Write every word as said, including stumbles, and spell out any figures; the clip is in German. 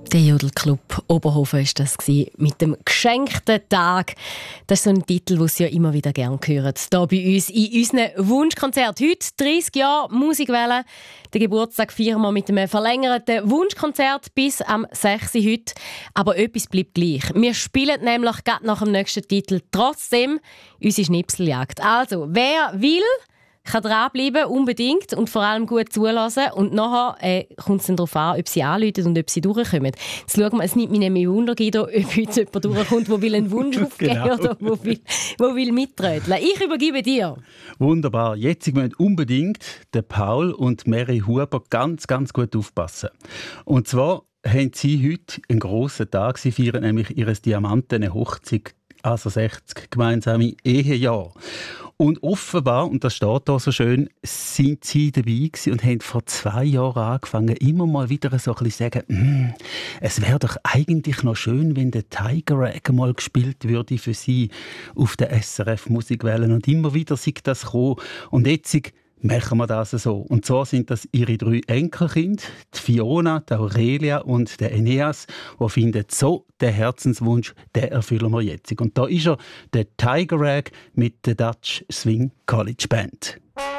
Der Jodelclub Oberhofen war das mit dem geschenkten Tag. Das ist so ein Titel, den Sie ja immer wieder gerne hören. Hier bei uns in unserem Wunschkonzert. Heute dreissig Jahre Musikwelle. Den Geburtstag feiern wir mit einem verlängerten Wunschkonzert bis am sechs Uhr heute. Aber etwas bleibt gleich. Wir spielen nämlich gerade nach dem nächsten Titel trotzdem unsere Schnipseljagd. Also, wer will, kann dranbleiben, unbedingt, und vor allem gut zulassen. Und nachher äh, kommt es dann darauf an, ob sie anrufen und ob sie durchkommen. Jetzt schauen wir, es nimmt mich nämlich Wunder, Guido, ob heute jemand durchkommt, der will einen Wunsch aufgeben Genau. oder der will, der will mitrödeln. Ich übergebe dir. Wunderbar. Jetzt müssen unbedingt der Paul und Mary Huber ganz, ganz gut aufpassen. Und zwar haben sie heute einen grossen Tag. Sie feiern nämlich ihre diamantene Hochzeit, also sechzig gemeinsame Ehejahr. Und offenbar, und das steht da so schön, sind sie dabei gewesen und haben vor zwei Jahren angefangen, immer mal wieder so ein bisschen zu sagen, mm, es wäre doch eigentlich noch schön, wenn der Tiger Rag mal gespielt würde für sie auf der S R F Musikwelle. Und immer wieder sind das gekommen. Und jetzt machen wir das so. Und zwar sind das ihre drei Enkelkinder, die Fiona, die Aurelia und der Eneas, die finden, so, der Herzenswunsch, den erfüllen wir jetzt. Und da ist er, der Tiger Rag mit der Dutch Swing College Band.